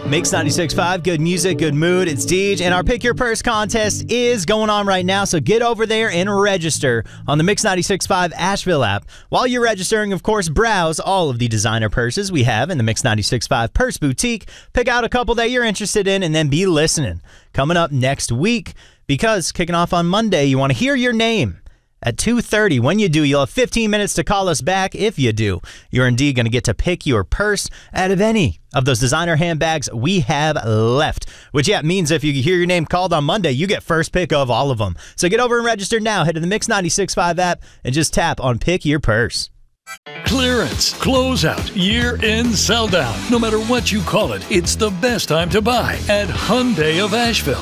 Mix 96.5, good music, good mood. It's Deej, and our Pick Your Purse contest is going on right now, so get over there and register on the Mix 96.5 Asheville app. While you're registering, of course, browse all of the designer purses we have in the Mix 96.5 Purse Boutique. Pick out a couple that you're interested in, and then be listening. Coming up next week, because kicking off on Monday, you want to hear your name at 2:30. When you do, you'll have 15 minutes to call us back. If you do, you're indeed going to get to pick your purse out of any of those designer handbags we have left. Which, means if you hear your name called on Monday, you get first pick of all of them. So get over and register now. Head to the Mix 96.5 app and just tap on Pick Your Purse. Clearance, closeout, year-end sell-down. No matter what you call it, it's the best time to buy at Hyundai of Asheville.